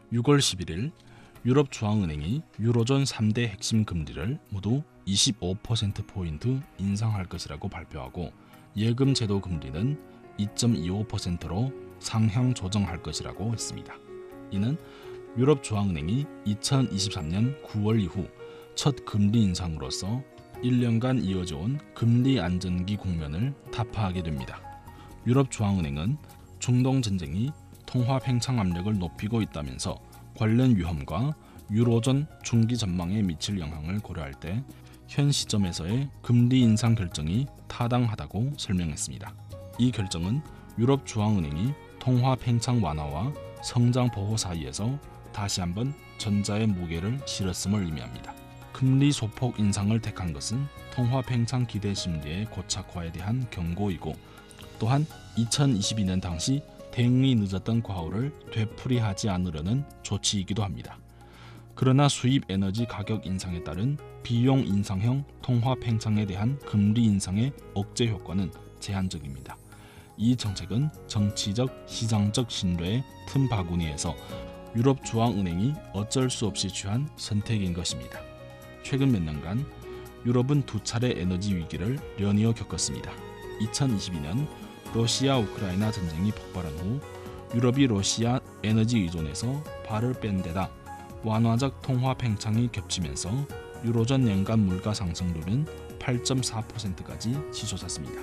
6월 11일 유럽중앙은행이 유로존 3대 핵심 금리를 모두 25%포인트 인상할 것이라고 발표하고 예금 제도 금리는 2.25%로 상향 조정할 것이라고 했습니다. 이는 유럽중앙은행이 2023년 9월 이후 첫 금리 인상으로서 1년간 이어져온 금리 안정기 국면을 타파하게 됩니다. 유럽중앙은행은 중동 전쟁이 통화 팽창 압력을 높이고 있다면서 관련 위험과 유로존 중기 전망에 미칠 영향을 고려할 때 현 시점에서의 금리 인상 결정이 타당하다고 설명했습니다. 이 결정은 유럽중앙은행이 통화 팽창 완화와 성장 보호 사이에서 다시 한번 전자의 무게를 실었음을 의미합니다. 금리 소폭 인상을 택한 것은 통화 팽창 기대 심리의 고착화에 대한 경고이고 또한 2022년 당시 대응이 늦었던 과오를 되풀이하지 않으려는 조치이기도 합니다. 그러나 수입 에너지 가격 인상에 따른 비용 인상형 통화 팽창에 대한 금리 인상의 억제 효과는 제한적입니다. 이 정책은 정치적, 시장적 신뢰의 틈바구니에서 유럽중앙은행이 어쩔 수 없이 취한 선택인 것입니다. 최근 몇 년간 유럽은 두 차례 에너지 위기를 연이어 겪었습니다. 2022년 러시아 우크라이나 전쟁이 폭발한 후 유럽이 러시아 에너지 의존에서 발을 뺀 데다 완화적 통화 팽창이 겹치면서 유로존 연간 물가 상승률은 8.4%까지 치솟았습니다.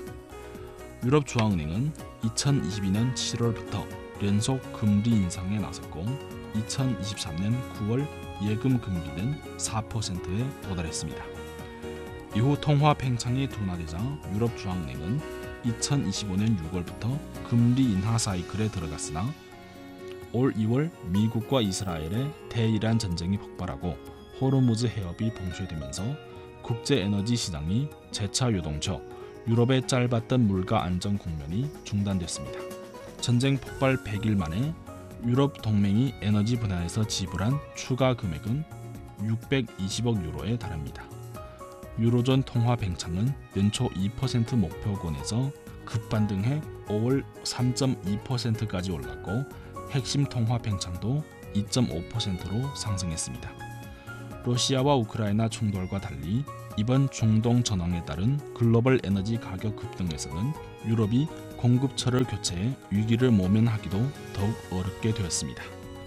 유럽중앙은행은 2022년 7월부터 연속 금리 인상에 나섰고 2023년 9월 예금 금리는 4%에 도달했습니다. 이후 통화 팽창이 둔화되자 유럽중앙은행은 2025년 6월부터 금리 인하 사이클에 들어갔으나 올 2월 미국과 이스라엘의 대이란 전쟁이 폭발하고 호르무즈 해협이 봉쇄되면서 국제 에너지 시장이 재차 요동쳐 유럽의 짧았던 물가 안정 국면이 중단됐습니다. 전쟁 폭발 100일 만에 유럽 동맹이 에너지 분야에서 지불한 추가 금액은 620억 유로에 달합니다. 유로존 통화 팽창은 연초 2% 목표권에서 급반등해 5월 3.2%까지 올랐고 핵심 통화 팽창도 2.5%로 상승했습니다. 러시아와 우크라이나 충돌과 달리 이번 중동 전황에 따른 글로벌 에너지 가격 급등에서는 유럽이 공급처를 교체해 위기를 모면하기도 더욱 어렵게 되었습니다.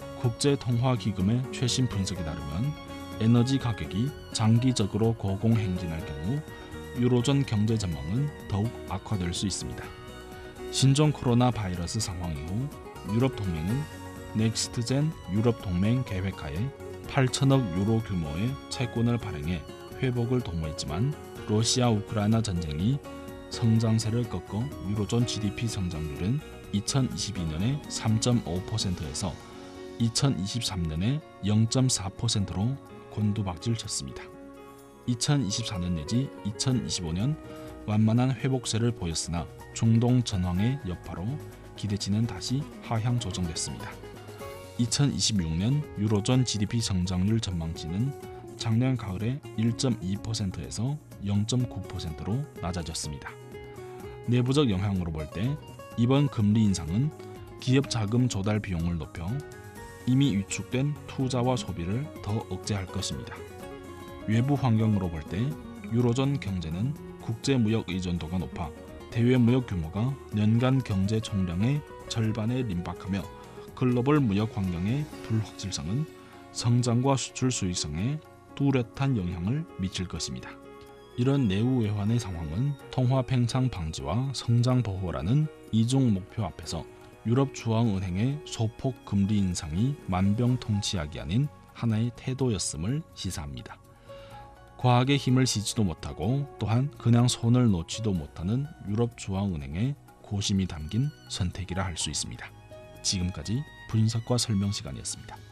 국제통화기금의 최신 분석에 따르면 에너지 가격이 장기적으로 고공행진할 경우 유로존 경제 전망은 더욱 악화될 수 있습니다. 신종 코로나 바이러스 상황 이후 유럽 동맹은 넥스트젠 유럽 동맹 계획하에 8천억 유로 규모의 채권을 발행해 회복을 도모했지만 러시아 우크라이나 전쟁이 성장세를 꺾어 유로존 GDP 성장률은 2022년에 3.5%에서 2023년에 0.4%로 곤두박질 쳤습니다. 2024년 내지 2025년 완만한 회복세를 보였으나 중동 전황의 여파로 기대치는 다시 하향 조정됐습니다. 2026년 유로존 GDP 성장률 전망치는 작년 가을에 1.2%에서 0.9%로 낮아졌습니다. 내부적 영향으로 볼 때 이번 금리 인상은 기업 자금 조달 비용을 높여 이미 위축된 투자와 소비를 더 억제할 것입니다. 외부 환경으로 볼 때 유로존 경제는 국제무역 의존도가 높아 대외무역 규모가 연간 경제 총량의 절반에 림박하며 글로벌 무역 환경의 불확실성은 성장과 수출 수익성에 뚜렷한 영향을 미칠 것입니다. 이런 내후 외환의 상황은 통화 팽창 방지와 성장 보호라는 이중 목표 앞에서 유럽중앙은행의 소폭 금리 인상이 만병통치약이 아닌 하나의 태도였음을 시사합니다. 과학의 힘을 쓰지도 못하고 또한 그냥 손을 놓지도 못하는 유럽중앙은행의 고심이 담긴 선택이라 할 수 있습니다. 지금까지 분석과 설명 시간이었습니다.